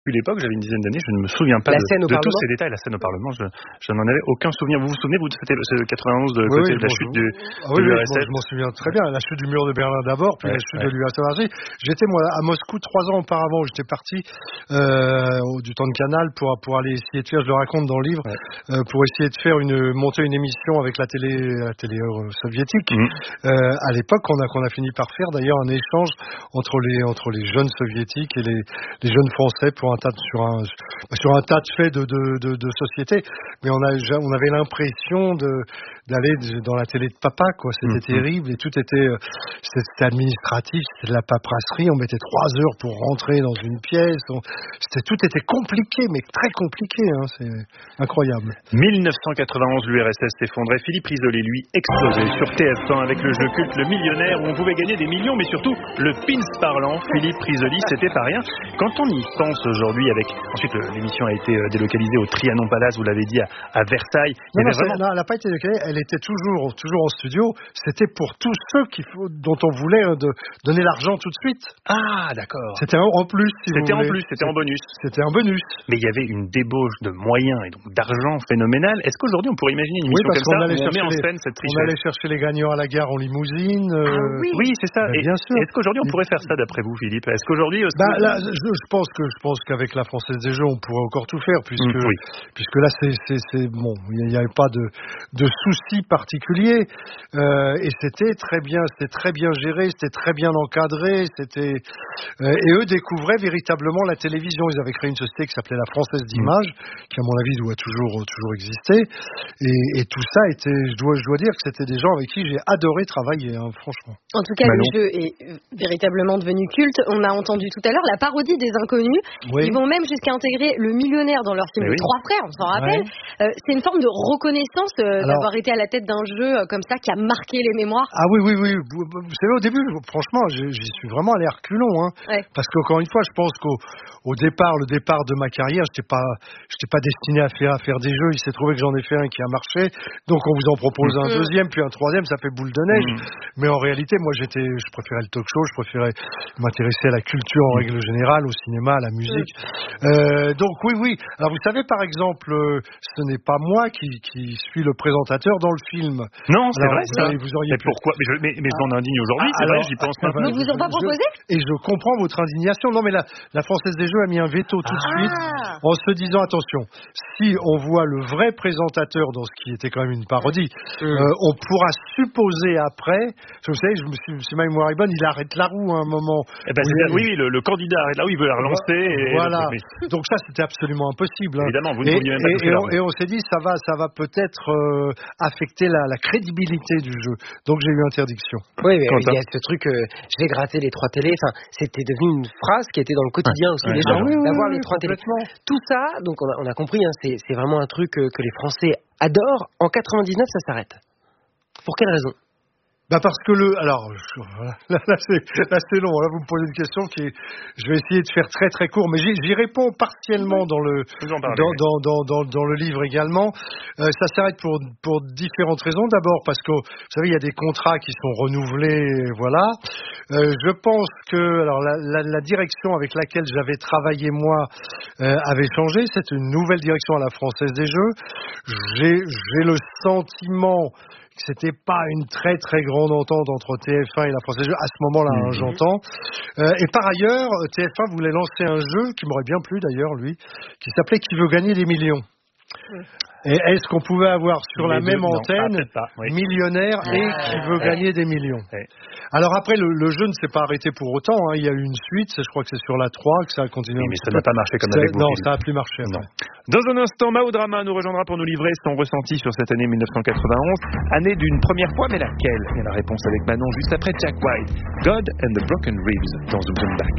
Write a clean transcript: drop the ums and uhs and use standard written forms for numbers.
vécu l'époque, j'avais une dizaine d'années, je ne me souviens pas de tous ces détails. La scène au Parlement, je n'en avais aucun souvenir. Vous vous souvenez, c'était 91 de la chute de l'URSS? Je m'en souviens très bien. La chute du mur de Berlin d'abord, puis la chute de l'URSS. J'étais moi à Moscou 3 ans auparavant. J'étais parti du temps de Canal pour aller essayer de faire, je le raconte dans le livre, pour essayer de faire monter une émission avec la télé soviétique. À l'époque, qu'on a fini par faire d'ailleurs un échange entre les jeunes soviétiques et les jeunes français sur un tas de faits de société. Mais on avait l'impression d'aller dans la télé de papa, quoi. C'était terrible et tout c'était administratif, c'était de la paperasserie. On mettait 3 heures pour rentrer dans une pièce. Tout était compliqué, mais très compliqué. C'est incroyable. 1991, l'URSS s'effondrait. Philippe Risoli, lui, explosait sur TF1 avec le jeu culte Le Millionnaire où on pouvait gagner des millions, mais surtout le pins parlant. Philippe Risoli, c'était pas rien. Quand on y pense aujourd'hui, ensuite l'émission a été délocalisée au Trianon Palace, vous l'avez dit, à Versailles. Non, elle n'a pas été délocalisée. Elle était toujours en studio. C'était pour tous ceux dont on voulait donner l'argent tout de suite. Ah, d'accord. C'était en plus. C'était en bonus. C'était un bonus. Mais il y avait une débauche de moyens et donc d'argent phénoménale. Est-ce qu'aujourd'hui on pourrait imaginer une émission comme ça où on met en scène cette tricherie? On allait chercher les gagnants à la gare en limousine. Oui, c'est ça. Et bien sûr. Est-ce qu'aujourd'hui on pourrait faire ça d'après vous, Philippe? Est-ce qu'aujourd'hui là, je pense qu'avec la Française des Jeux, on pourrait encore tout faire puisque là c'est bon, il n'y avait pas de soucis particuliers et c'était très bien géré, c'était très bien encadré, et eux découvraient véritablement la télévision. Ils avaient créé une société qui s'appelait la Française d'Images, qui à mon avis doit toujours exister. Et tout ça je dois dire que c'était des gens avec qui j'ai adoré travailler, franchement. En tout cas, le jeu est véritablement devenu culte. On a entendu tout à l'heure la parodie des Inconnus. Ils vont même jusqu'à intégrer le millionnaire dans leur film Les Trois Frères, on s'en rappelle. C'est une forme de reconnaissance d'avoir été à la tête d'un jeu comme ça qui a marqué les mémoires. Ah oui. Vous savez, au début, franchement, j'y suis vraiment allé à reculons. Parce qu'encore une fois, je pense qu'au départ, le départ de ma carrière, j'étais pas destiné à faire des jeux. Il s'est trouvé que j'en ai fait un qui a marché. Donc on vous en propose un deuxième, puis un troisième, ça fait boule de neige. Mais en réalité, moi, je préférais le talk show, je préférais m'intéresser à la culture en règle générale, au cinéma, à la musique. Donc oui. Alors vous savez, par exemple, ce n'est pas moi qui suis le présentateur dans le film. Non, c'est vrai ça. Vous auriez pourquoi? Mais je m'en indigne aujourd'hui, c'est vrai, j'y pense maintenant. Ils vous ont pas proposé? Et je comprends votre indignation. Non, mais la Française des Jeux a mis un veto tout de suite en se disant, attention, si on voit le vrai présentateur dans ce qui était quand même une parodie, on pourra supposer après, vous savez, si ma mémoire est bonne, il arrête la roue à un moment. Oui, le candidat arrête la roue, il veut la relancer. Voilà. Donc ça, c'était absolument impossible. Évidemment, vous ne pouviez même pas toucher la roue. Et on s'est dit, ça va peut-être affecter la crédibilité du jeu. Donc j'ai eu interdiction. Oui, mais il y a ce truc, je vais gratter les 3 télés. Enfin, c'était devenu une phrase qui était dans le quotidien aussi des gens, d'avoir les 3 télés. Tout ça, donc on a compris, c'est vraiment un truc que les Français adorent. En 99, ça s'arrête. Pour quelle raison? Parce que alors là c'est long. Là vous me posez une question je vais essayer de faire très très court, mais j'y réponds partiellement dans le livre également. Ça s'arrête pour différentes raisons. D'abord parce que vous savez il y a des contrats qui sont renouvelés, voilà. Je pense que la direction avec laquelle j'avais travaillé moi avait changé. C'est une nouvelle direction à la Française des Jeux. J'ai le sentiment que c'était pas une très très grande entente entre TF1 et la Française des Jeux à ce moment-là, j'entends. Et par ailleurs, TF1 voulait lancer un jeu qui m'aurait bien plu d'ailleurs, lui, qui s'appelait Qui veut gagner des millions. Et est-ce qu'on pouvait avoir sur la même antenne millionnaire et qui veut gagner des millions? Alors après, le jeu ne s'est pas arrêté pour autant. Il y a eu une suite, je crois que c'est sur la 3 que ça a continué. Oui, mais ça n'a pas marché comme avec vous. Non, ça n'a plus marché. Dans un instant, Mao Drama nous rejoindra pour nous livrer son ressenti sur cette année 1991. Année d'une première fois, mais laquelle? Et la réponse avec Manon juste après Jack White. God and the Broken Ribs dans Zoom Back.